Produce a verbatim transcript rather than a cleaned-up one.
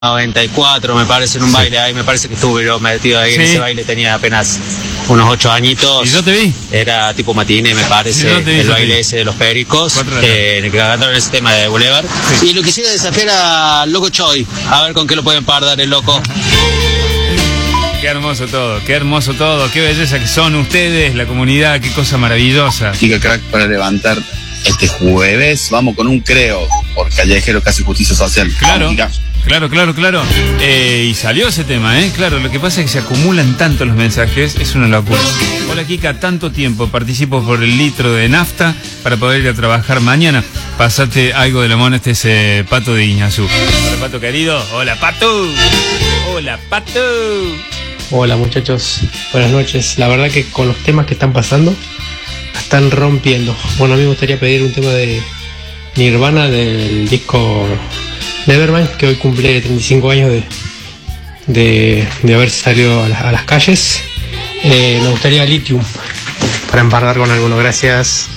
noventa y cuatro, me parece, en un Sí. baile ahí, me parece que estuve yo metido ahí en Sí. ese baile, tenía apenas unos ocho añitos. ¿Y yo te vi? Era tipo matine, me parece, Sí, yo te vi, el yo te baile vi. ese de los pericos, Cuatro de la eh, en el que cantaron ese tema de Boulevard. Sí. Y lo quisiera desafiar a Loco Choi, a ver con qué lo pueden pardar el loco. Qué hermoso todo, qué hermoso todo, qué belleza que son ustedes, la comunidad, qué cosa maravillosa. Chica crack para levantar este jueves. Vamos con un creo por Callejero que hace justicia social. Claro, Vamos, chica. claro, claro, claro. Eh, y salió ese tema, ¿eh? Claro, lo que pasa es que se acumulan tanto los mensajes, es una locura. Hola Kika, tanto tiempo, participo por el litro de nafta para poder ir a trabajar mañana. Pasate algo de la mona, este es eh, Pato de Iñazú. Hola Pato querido, hola Pato. Hola Pato. Hola muchachos, buenas noches. La verdad que con los temas que están pasando, la están rompiendo. Bueno, a mí me gustaría pedir un tema de Nirvana del disco Nevermind, que hoy cumple treinta y cinco años de, de, de haber salido a, la, a las calles. Eh, me gustaría Lithium para empardar con alguno, gracias.